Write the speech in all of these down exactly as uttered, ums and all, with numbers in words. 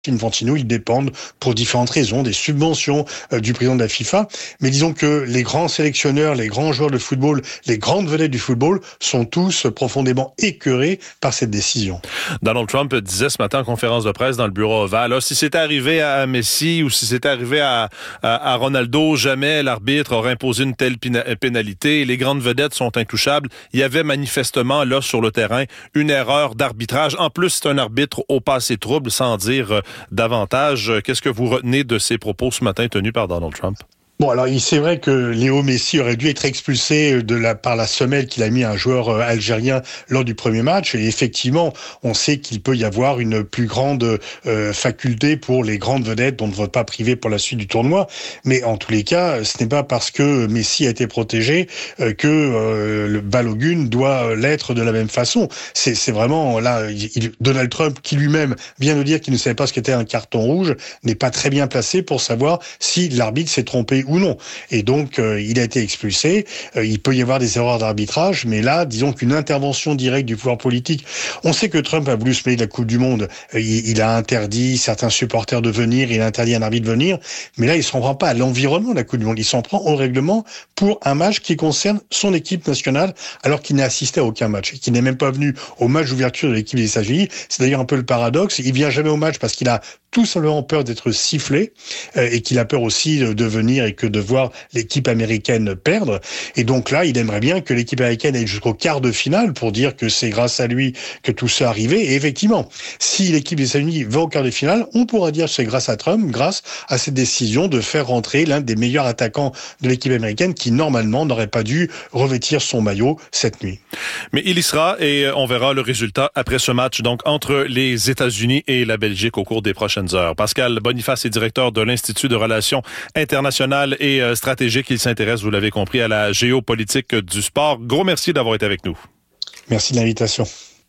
Infantino, ils dépendent pour différentes raisons des subventions euh, du président de la FIFA. Mais disons que les grands sélectionneurs, les grands joueurs de football, les grandes vedettes du football sont tous profondément écœurés par cette décision. Donald Trump disait ce matin en conférence de presse dans le bureau ovale, là, si c'était arrivé à Messi ou si c'était arrivé à, à, à Ronaldo, jamais l'arbitre aurait imposé une telle pina- pénalité. Les grandes vedettes sont intouchables. Il y avait manifestement là sur le terrain une erreur d'arbitrage. En plus, c'est un arbitre au passé trouble, sans dire euh, davantage. Qu'est-ce que vous retenez de ces propos ce matin tenus par Donald Trump? Bon, alors, c'est vrai que Léo Messi aurait dû être expulsé de la, par la semelle qu'il a mis à un joueur euh, algérien lors du premier match. Et effectivement, on sait qu'il peut y avoir une plus grande euh, faculté pour les grandes vedettes dont on ne va pas priver pour la suite du tournoi. Mais en tous les cas, ce n'est pas parce que Messi a été protégé euh, que euh, le Balogun doit l'être de la même façon. C'est, c'est vraiment, là, il, Donald Trump, qui lui-même vient de dire qu'il ne savait pas ce qu'était un carton rouge, n'est pas très bien placé pour savoir si l'arbitre s'est trompé ou non. Et donc, euh, il a été expulsé. Euh, il peut y avoir des erreurs d'arbitrage, mais là, disons qu'une intervention directe du pouvoir politique. On sait que Trump a voulu se mêler de la Coupe du Monde. Euh, il, il a interdit certains supporters de venir, il a interdit un arbitre de venir. Mais là, il s'en prend pas à l'environnement de la Coupe du Monde. Il s'en prend au règlement pour un match qui concerne son équipe nationale, alors qu'il n'a assisté à aucun match et qu'il n'est même pas venu au match d'ouverture de l'équipe des États-Unis. C'est d'ailleurs un peu le paradoxe. Il vient jamais au match parce qu'il a tout simplement peur d'être sifflé euh, et qu'il a peur aussi de, de venir et que de voir l'équipe américaine perdre. Et donc là, il aimerait bien que l'équipe américaine aille jusqu'au quart de finale pour dire que c'est grâce à lui que tout ça est arrivé. Et effectivement, si l'équipe des États-Unis va au quart de finale, on pourra dire que c'est grâce à Trump, grâce à cette décision de faire rentrer l'un des meilleurs attaquants de l'équipe américaine qui, normalement, n'aurait pas dû revêtir son maillot cette nuit. Mais il y sera et on verra le résultat après ce match, donc entre les États-Unis et la Belgique au cours des prochaines heures. Pascal Boniface est directeur de l'Institut de relations internationales et euh, stratégiques. Il s'intéresse, vous l'avez compris, à la géopolitique du sport. Gros merci d'avoir été avec nous. Merci de l'invitation.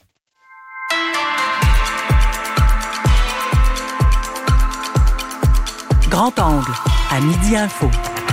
Grand angle, à Midi Info.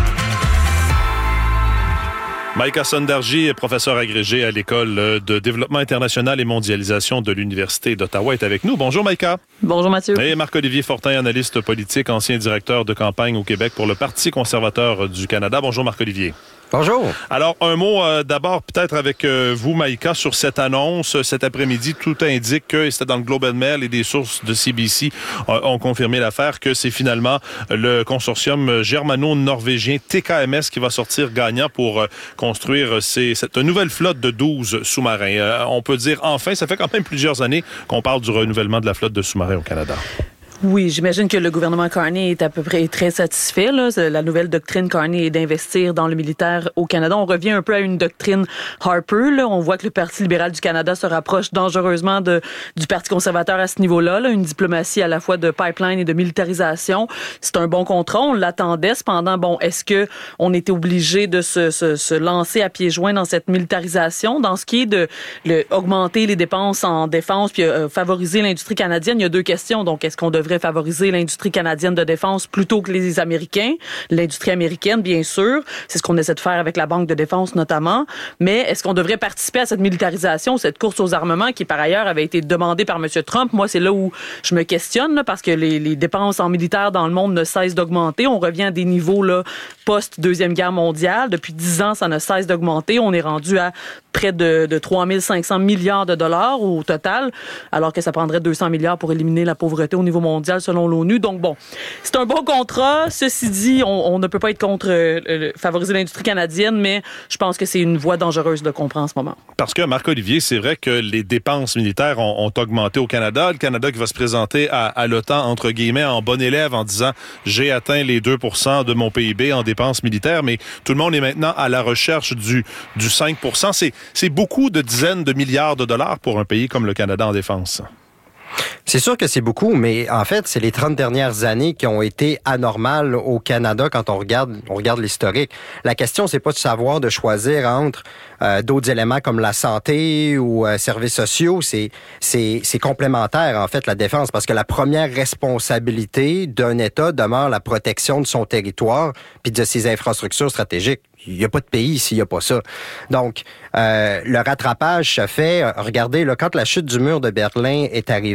Maïka Sondarji est professeur agrégé à l'École de développement international et mondialisation de l'Université d'Ottawa, est avec nous. Bonjour Maïka. Bonjour Mathieu. Et Marc-Olivier Fortin, analyste politique, ancien directeur de campagne au Québec pour le Parti conservateur du Canada. Bonjour Marc-Olivier. Bonjour. Alors, un mot euh, d'abord peut-être avec euh, vous, Maïka, sur cette annonce. Cet après-midi, tout indique que, et c'était dans le Globe and Mail et des sources de C B C euh, ont confirmé l'affaire, que c'est finalement le consortium germano-norvégien T K M S qui va sortir gagnant pour euh, construire ces, cette nouvelle flotte de douze sous-marins. Euh, on peut dire enfin, ça fait quand même plusieurs années qu'on parle du renouvellement de la flotte de sous-marins au Canada. Oui, j'imagine que le gouvernement Carney est à peu près très satisfait. Là. La nouvelle doctrine Carney est d'investir dans le militaire au Canada. On revient un peu à une doctrine Harper. Là. On voit que le Parti libéral du Canada se rapproche dangereusement de, du Parti conservateur à ce niveau-là. Là. Une diplomatie à la fois de pipeline et de militarisation. C'est un bon contrat. On l'attendait. Cependant, bon, est-ce que on était obligé de se, se, se lancer à pieds joints dans cette militarisation? Dans ce qui est de le, augmenter les dépenses en défense puis euh, favoriser l'industrie canadienne, il y a deux questions. Donc, est-ce qu'on devrait favoriser l'industrie canadienne de défense plutôt que les Américains, l'industrie américaine, bien sûr. C'est ce qu'on essaie de faire avec la Banque de défense, notamment. Mais est-ce qu'on devrait participer à cette militarisation, cette course aux armements qui, par ailleurs, avait été demandée par M. Trump? Moi, c'est là où je me questionne, là, parce que les, les dépenses en militaire dans le monde ne cessent d'augmenter. On revient à des niveaux là, post-Deuxième Guerre mondiale. Depuis dix ans, ça ne cesse d'augmenter. On est rendu à près de, de trois mille cinq cents milliards de dollars au total, alors que ça prendrait deux cents milliards pour éliminer la pauvreté au niveau mondial selon l'ONU. Donc bon, c'est un bon contrat. Ceci dit, on, on ne peut pas être contre euh, favoriser l'industrie canadienne, mais je pense que c'est une voie dangereuse de comprendre en ce moment. Parce que, Marc-Olivier, c'est vrai que les dépenses militaires ont, ont augmenté au Canada. Le Canada qui va se présenter à, à l'OTAN, entre guillemets, en bon élève, en disant « j'ai atteint les deux pour cent de mon P I B en dépenses militaires », mais tout le monde est maintenant à la recherche du, du cinq pour cent. C'est, c'est beaucoup de dizaines de milliards de dollars pour un pays comme le Canada en défense. C'est sûr que c'est beaucoup, mais en fait, c'est les trente dernières années qui ont été anormales au Canada quand on regarde, on regarde l'historique. La question, c'est pas de savoir, de choisir entre euh, d'autres éléments comme la santé ou euh, services sociaux. C'est, c'est, c'est complémentaire, en fait, la défense, parce que la première responsabilité d'un État demeure la protection de son territoire puis de ses infrastructures stratégiques. Il n'y a pas de pays s'il n'y a pas ça. Donc, euh, le rattrapage se fait. Regardez, là, quand la chute du mur de Berlin est arrivée,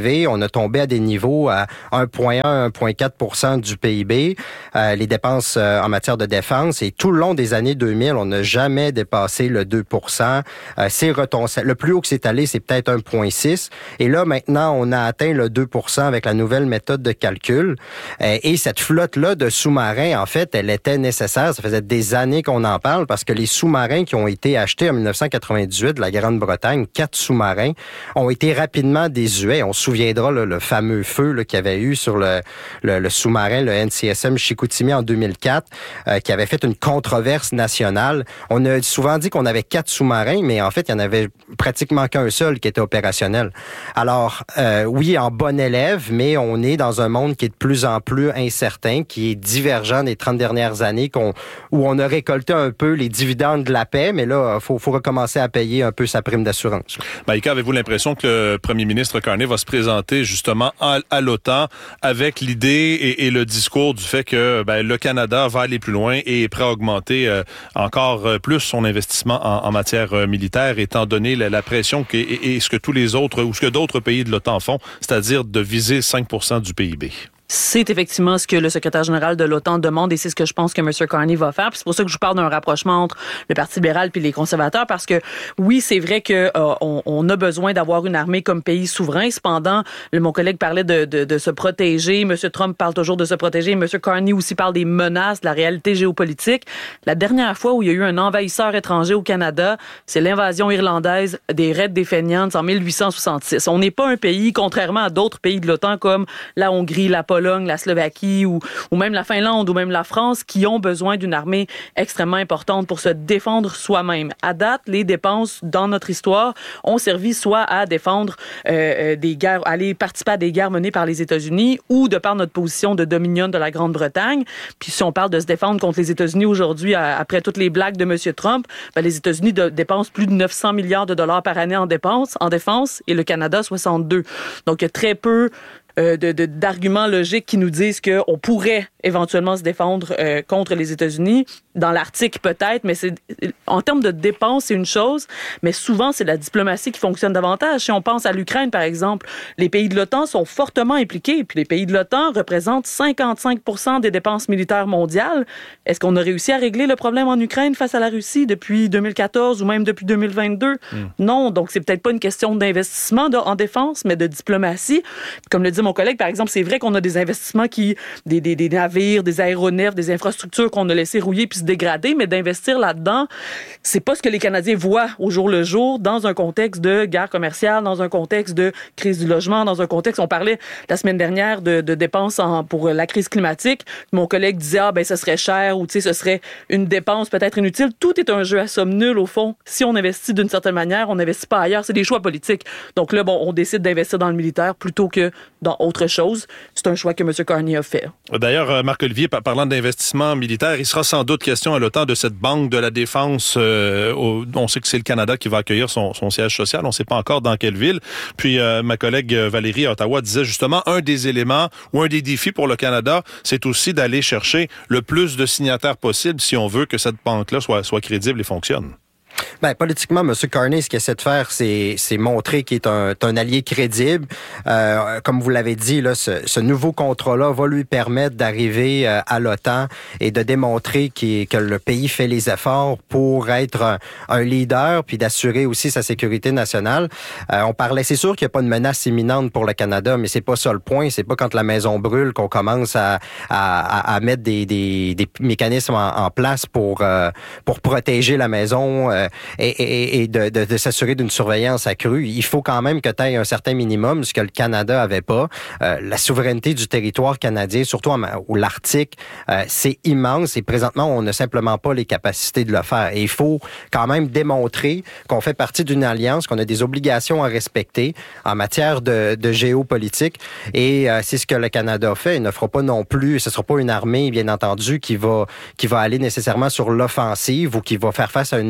arrivé, on a tombé à des niveaux à un virgule un à un virgule quatre pour cent du P I B, euh, les dépenses euh, en matière de défense, et tout le long des années deux mille, on n'a jamais dépassé le deux pour cent. Euh, c'est retombé. Le plus haut que c'est allé, c'est peut-être un virgule six. Et là, maintenant, on a atteint le deux pour cent avec la nouvelle méthode de calcul. Euh, et cette flotte-là de sous-marins, en fait, elle était nécessaire. Ça faisait des années qu'on en parle parce que les sous-marins qui ont été achetés en dix-neuf cent quatre-vingt-dix-huit de la Grande-Bretagne, quatre sous-marins, ont été rapidement désuets. On se souviendra là, le fameux feu là, qu'il y avait eu sur le, le, le sous-marin, le N C S M Chicoutimi en deux mille quatre, euh, qui avait fait une controverse nationale. On a souvent dit qu'on avait quatre sous-marins, mais en fait, il y en avait pratiquement qu'un seul qui était opérationnel. Alors, euh, oui, en bon élève, mais on est dans un monde qui est de plus en plus incertain, qui est divergent des trente dernières années, qu'on, où on a récolté un peu les dividendes de la paix, mais là, il faut, faut recommencer à payer un peu sa prime d'assurance. Maïka, avez-vous l'impression que le premier ministre Carney va se présenter justement à, à l'OTAN avec l'idée et, et le discours du fait que ben, le Canada va aller plus loin et est prêt à augmenter euh, encore plus son investissement en, en matière euh, militaire, étant donné la, la pression que, et, et ce que tous les autres ou ce que d'autres pays de l'OTAN font, c'est-à-dire de viser cinq pour cent du P I B? C'est effectivement ce que le secrétaire général de l'OTAN demande et c'est ce que je pense que M. Carney va faire. Puis c'est pour ça que je vous parle d'un rapprochement entre le Parti libéral puis les conservateurs, parce que oui, c'est vrai que euh, on, on a besoin d'avoir une armée comme pays souverain. Cependant, le, mon collègue parlait de, de, de se protéger. M. Trump parle toujours de se protéger. M. Carney aussi parle des menaces, de la réalité géopolitique. La dernière fois où il y a eu un envahisseur étranger au Canada, c'est l'invasion irlandaise des Raids des Fenians en mille huit cent soixante-six. On n'est pas un pays, contrairement à d'autres pays de l'OTAN comme la Hongrie, la Pologne, la Slovaquie ou, ou même la Finlande ou même la France qui ont besoin d'une armée extrêmement importante pour se défendre soi-même. À date, les dépenses dans notre histoire ont servi soit à défendre euh, des guerres, à aller participer à des guerres menées par les États-Unis ou de par notre position de dominion de la Grande-Bretagne. Puis si on parle de se défendre contre les États-Unis aujourd'hui, à, après toutes les blagues de M. Trump, ben, les États-Unis de, dépensent plus de neuf cents milliards de dollars par année en dépenses, en défense et le Canada soixante-deux. Donc il y a très peu Euh, de, de, d'arguments logiques qui nous disent qu'on pourrait éventuellement se défendre euh, contre les États-Unis. Dans l'Arctique, peut-être, mais c'est en termes de dépenses, c'est une chose, mais souvent, c'est la diplomatie qui fonctionne davantage. Si on pense à l'Ukraine, par exemple, les pays de l'OTAN sont fortement impliqués, puis les pays de l'OTAN représentent cinquante-cinq pour cent des dépenses militaires mondiales. Est-ce qu'on a réussi à régler le problème en Ukraine face à la Russie depuis deux mille quatorze ou même depuis deux mille vingt-deux? Mm. Non, donc c'est peut-être pas une question d'investissement de, en défense, mais de diplomatie. Comme le dit mon collègue, par exemple, c'est vrai qu'on a des investissements qui, des, des, des navires, des aéronefs, des infrastructures qu'on a laissé rouiller puis se dégrader, mais d'investir là-dedans, c'est pas ce que les Canadiens voient au jour le jour dans un contexte de guerre commerciale, dans un contexte de crise du logement, dans un contexte, on parlait la semaine dernière de, de dépenses en, pour la crise climatique. Mon collègue disait, ah ben, ce serait cher ou tu sais, ce serait une dépense peut-être inutile. Tout est un jeu à somme nulle au fond. Si on investit d'une certaine manière, on n'investit pas ailleurs. C'est des choix politiques. Donc là, bon, on décide d'investir dans le militaire plutôt que dans autre chose. C'est un choix que M. Carney a fait. D'ailleurs, Marc-Olivier, parlant d'investissement militaire, il sera sans doute question à l'OTAN de cette banque de la défense. Euh, au, on sait que c'est le Canada qui va accueillir son, son siège social. On ne sait pas encore dans quelle ville. Puis, euh, ma collègue Valérie à Ottawa disait justement, un des éléments ou un des défis pour le Canada, c'est aussi d'aller chercher le plus de signataires possible si on veut que cette banque-là soit, soit crédible et fonctionne. Ben, politiquement, M. Carney, ce qu'il essaie de faire, c'est, c'est montrer qu'il est un, un allié crédible. Euh, comme vous l'avez dit, là, ce, ce nouveau contrat-là va lui permettre d'arriver euh, à l'OTAN et de démontrer qu'il, que le pays fait les efforts pour être un, un leader puis d'assurer aussi sa sécurité nationale. Euh, on parlait, c'est sûr qu'il n'y a pas de menace imminente pour le Canada, mais c'est pas ça le point. C'est pas quand la maison brûle qu'on commence à, à, à mettre des, des, des mécanismes en, en place pour, euh, pour protéger la maison. Euh, et, et, et de, de, de s'assurer d'une surveillance accrue. Il faut quand même que tu aies un certain minimum, ce que le Canada avait pas. Euh, la souveraineté du territoire canadien, surtout en, au l'Arctique, euh, c'est immense et présentement, on n'a simplement pas les capacités de le faire. Et il faut quand même démontrer qu'on fait partie d'une alliance, qu'on a des obligations à respecter en matière de, de géopolitique et euh, c'est ce que le Canada fait. Il ne fera pas non plus, ce ne sera pas une armée, bien entendu, qui va, qui va aller nécessairement sur l'offensive ou qui va faire face à une menace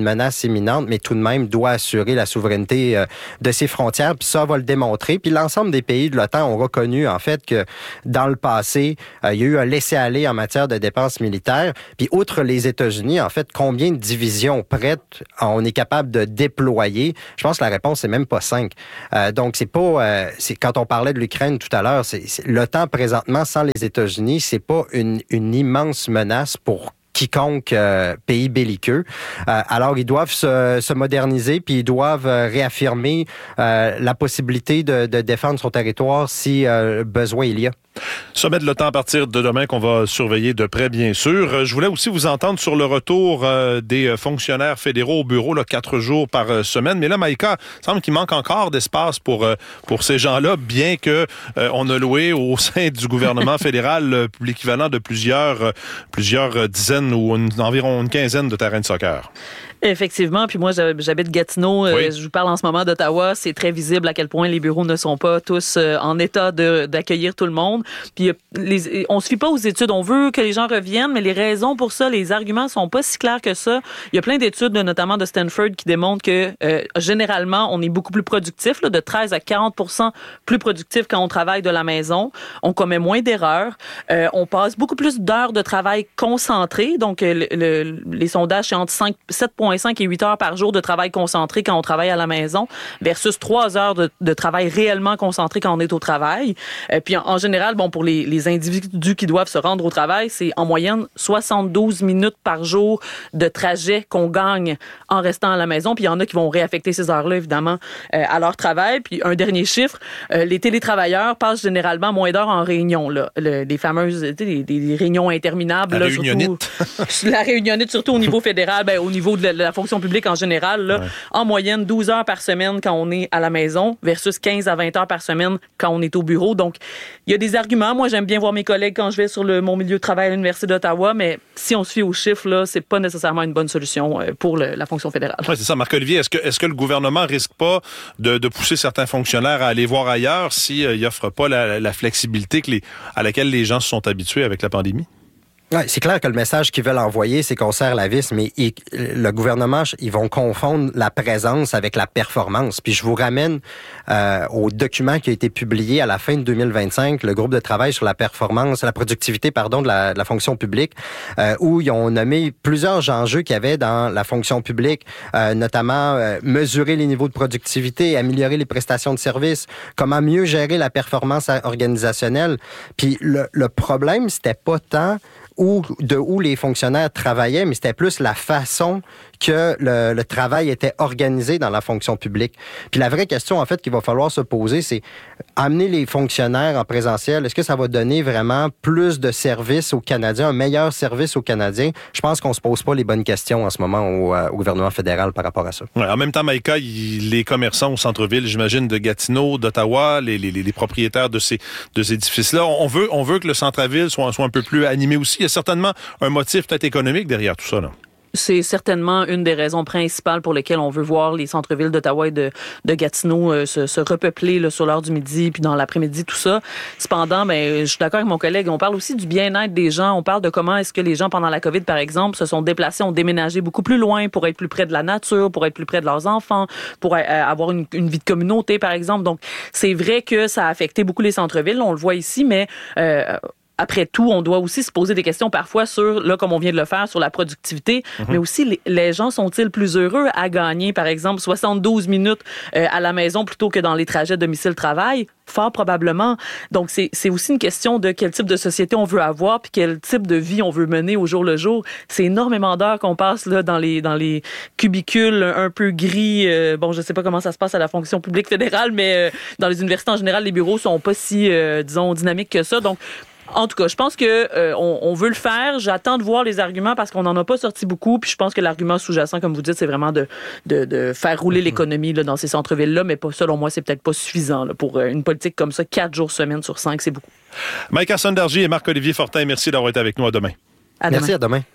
menace imminente, mais tout de même doit assurer la souveraineté euh, de ses frontières. Puis ça va le démontrer. Puis l'ensemble des pays de l'OTAN ont reconnu, en fait, que dans le passé, euh, il y a eu un laisser-aller en matière de dépenses militaires. Puis outre les États-Unis, en fait, combien de divisions prêtes on est capable de déployer? Je pense que la réponse, c'est même pas cinq. Euh, donc, c'est pas... Euh, c'est, quand on parlait de l'Ukraine tout à l'heure, c'est, c'est, l'OTAN, présentement, sans les États-Unis, c'est pas une, une immense menace pour quiconque euh, pays belliqueux. Euh, alors, ils doivent se, se moderniser, puis ils doivent euh, réaffirmer euh, la possibilité de, de défendre son territoire si euh, besoin il y a. Sommet de l'OTAN à partir de demain qu'on va surveiller de près, bien sûr. Je voulais aussi vous entendre sur le retour euh, des fonctionnaires fédéraux au bureau, là, quatre jours par euh, semaine. Mais là, Maïka, il semble qu'il manque encore d'espace pour, euh, pour ces gens-là, bien que euh, on a loué au sein du gouvernement fédéral euh, l'équivalent de plusieurs, euh, plusieurs dizaines ou une, environ une quinzaine de terrains de soccer. Effectivement, puis moi j'habite Gatineau, oui. euh, je vous parle en ce moment d'Ottawa, c'est très visible à quel point les bureaux ne sont pas tous euh, en état de, d'accueillir tout le monde. Puis les, on se fie pas aux études, on veut que les gens reviennent, mais les raisons pour ça, les arguments sont pas si clairs que ça. Il y a plein d'études, notamment de Stanford, qui démontrent que euh, généralement on est beaucoup plus productif, là, de treize à quarante pour cent plus productif quand on travaille de la maison. On commet moins d'erreurs, euh, on passe beaucoup plus d'heures de travail concentrées. Donc le, le, les sondages c'est entre cinq, sept virgule cinq et huit heures par jour de travail concentré quand on travaille à la maison versus trois heures de, de travail réellement concentré quand on est au travail. Euh, puis en, en général, bon, pour les, les individus qui doivent se rendre au travail, c'est en moyenne soixante-douze minutes par jour de trajet qu'on gagne en restant à la maison. Puis il y en a qui vont réaffecter ces heures-là, évidemment, euh, à leur travail. Puis un dernier chiffre, euh, les télétravailleurs passent généralement moins d'heures en réunion. Là. Le, les fameuses des, des réunions interminables. La là, réunionnite. Surtout, la réunionnite, surtout au niveau fédéral, ben, au niveau de la, la fonction publique en général, là, ouais. En moyenne douze heures par semaine quand on est à la maison versus quinze à vingt heures par semaine quand on est au bureau. Donc, il y a des arguments. Moi, j'aime bien voir mes collègues quand je vais sur le, mon milieu de travail à l'Université d'Ottawa, mais si on se fie aux chiffres, là, c'est pas nécessairement une bonne solution pour le, la fonction fédérale. Oui, c'est ça. Marc-Olivier, est-ce que, est-ce que le gouvernement risque pas de, de pousser certains fonctionnaires à aller voir ailleurs s'ils euh, n'offrent pas la, la flexibilité que les, à laquelle les gens se sont habitués avec la pandémie? Ouais, c'est clair que le message qu'ils veulent envoyer, c'est qu'on serre la vis, mais ils, le gouvernement, ils vont confondre la présence avec la performance. Puis je vous ramène euh, au document qui a été publié à la fin de deux mille vingt-cinq, le groupe de travail sur la performance, la productivité, pardon, de la, de la fonction publique, euh, où ils ont nommé plusieurs enjeux qu'il y avait dans la fonction publique, euh, notamment euh, mesurer les niveaux de productivité, améliorer les prestations de services, comment mieux gérer la performance organisationnelle. Puis le, le problème, c'était pas tant Où, de où les fonctionnaires travaillaient, mais c'était plus la façon que le, le travail était organisé dans la fonction publique. Puis la vraie question, en fait, qu'il va falloir se poser, c'est amener les fonctionnaires en présentiel. Est-ce que ça va donner vraiment plus de services aux Canadiens, un meilleur service aux Canadiens? Je pense qu'on se pose pas les bonnes questions en ce moment au, au gouvernement fédéral par rapport à ça. Ouais, en même temps, Maïka, il, les commerçants au centre-ville, j'imagine, de Gatineau, d'Ottawa, les, les, les propriétaires de ces, de ces édifices-là, on veut, on veut que le centre-ville soit, soit un peu plus animé aussi. Il y a certainement un motif peut-être économique derrière tout ça, là. C'est certainement une des raisons principales pour lesquelles on veut voir les centres-villes d'Ottawa et de, de Gatineau euh, se, se repeupler là, sur l'heure du midi puis dans l'après-midi, tout ça. Cependant, ben, je suis d'accord avec mon collègue, on parle aussi du bien-être des gens. On parle de comment est-ce que les gens, pendant la COVID, par exemple, se sont déplacés, ont déménagé beaucoup plus loin pour être plus près de la nature, pour être plus près de leurs enfants, pour euh, avoir une, une vie de communauté, par exemple. Donc, c'est vrai que ça a affecté beaucoup les centres-villes. On le voit ici, mais... Euh, Après tout, on doit aussi se poser des questions parfois sur, là, comme on vient de le faire, sur la productivité, mm-hmm. mais aussi les, les gens sont-ils plus heureux à gagner, par exemple, soixante-douze minutes euh, à la maison plutôt que dans les trajets domicile-travail? Fort probablement. Donc, c'est, c'est aussi une question de quel type de société on veut avoir puis quel type de vie on veut mener au jour le jour. C'est énormément d'heures qu'on passe là dans les dans les cubicules un peu gris. Euh, bon, je sais pas comment ça se passe à la fonction publique fédérale, mais euh, dans les universités en général, les bureaux sont pas si, euh, disons, dynamiques que ça. Donc, en tout cas, je pense que euh, on, on veut le faire. J'attends de voir les arguments parce qu'on n'en a pas sorti beaucoup. Puis je pense que l'argument sous-jacent, comme vous dites, c'est vraiment de, de, de faire rouler mm-hmm. l'économie là, dans ces centres-villes-là. Mais pas, selon moi, c'est peut-être pas suffisant là, pour une politique comme ça. Quatre jours semaine sur cinq, c'est beaucoup. Maïka Sondargy et Marc-Olivier Fortin, merci d'avoir été avec nous. À demain. À demain. Merci, à demain.